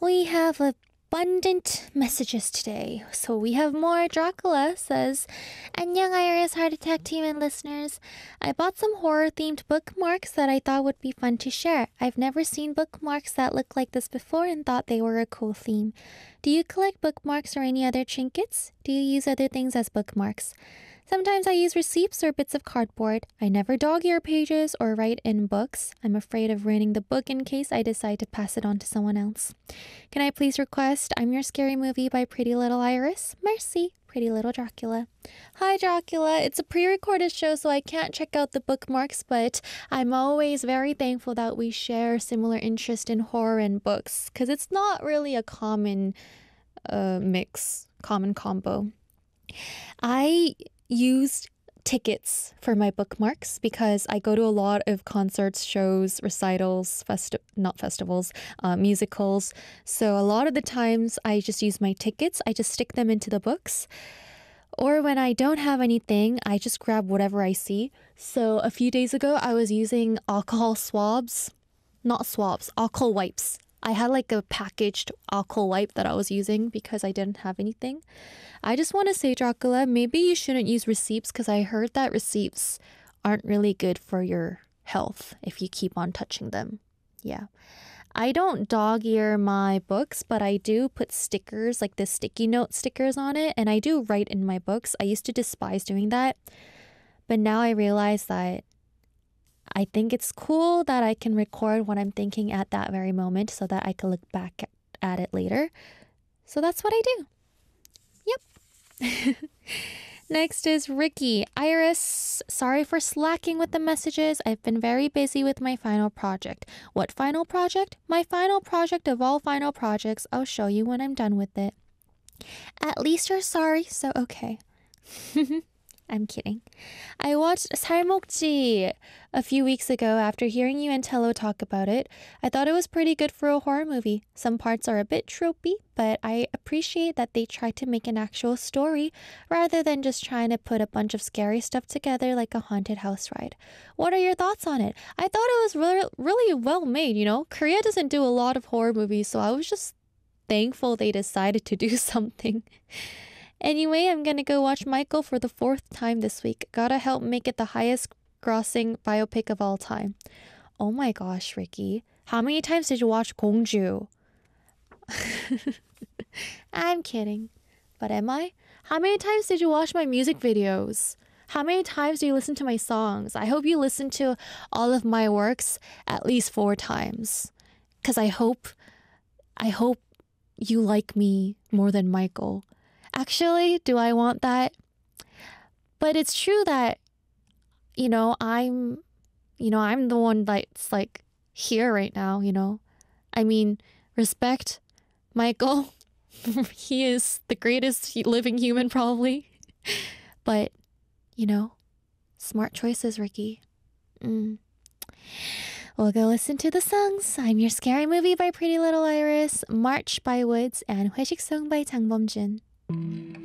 We have abundant messages today. So we have more. Dracula says, 안녕 Iris Heart Attack team and listeners. I bought some horror-themed bookmarks that I thought would be fun to share. I've never seen bookmarks that look like this before and thought they were a cool theme. Do you collect bookmarks or any other trinkets? Do you use other things as bookmarks? Sometimes I use receipts or bits of cardboard. I never dog-ear pages or write in books. I'm afraid of ruining the book in case I decide to pass it on to someone else. Can I please request I'm Your Scary Movie by Pretty Little Iris? Merci, Pretty Little Dracula. Hi Dracula, it's a pre-recorded show so I can't check out the bookmarks, but I'm always very thankful that we share similar interest in horror and books, because it's not really a common common combo. I used tickets for my bookmarks because I go to a lot of concerts, shows, recitals, musicals. So a lot of the times I just use my tickets. I just stick them into the books. Or when I don't have anything, I just grab whatever I see. So a few days ago, I was using alcohol wipes. I had like a packaged alcohol wipe that I was using because I didn't have anything. I just want to say, Dracula, maybe you shouldn't use receipts because I heard that receipts aren't really good for your health if you keep on touching them. Yeah. I don't dog-ear my books, but I do put stickers, like the sticky note stickers on it, and I do write in my books. I used to despise doing that, but now I realize that I think it's cool that I can record what I'm thinking at that very moment so that I can look back at it later. So that's what I do. Yep. Next is Ricky. Iris, sorry for slacking with the messages. I've been very busy with my final project. What final project? My final project of all final projects. I'll show you when I'm done with it. At least you're sorry, so okay. I'm kidding. I watched 살목지 a few weeks ago after hearing you and Tello talk about it. I thought it was pretty good for a horror movie. Some parts are a bit tropey, but I appreciate that they tried to make an actual story rather than just trying to put a bunch of scary stuff together like a haunted house ride. What are your thoughts on it? I thought it was really well made, you know? Korea doesn't do a lot of horror movies, so I was just thankful they decided to do something. Anyway, I'm gonna go watch Michael for the 4th time this week. Gotta help make it the highest grossing biopic of all time. Oh my gosh, Ricky. How many times did you watch Gongju? I'm kidding. But am I? How many times did you watch my music videos? How many times do you listen to my songs? I hope you listen to all of my works at least 4 times. Because I hope you like me more than Michael. Actually, do I want that? But it's true that, I'm the one that's like here right now. I mean, respect Michael. He is the greatest living human probably. But, smart choices, Ricky. We'll go listen to the songs. I'm Your Scary Movie by Pretty Little Iris, March by Woods, and 회식성 by 장범준.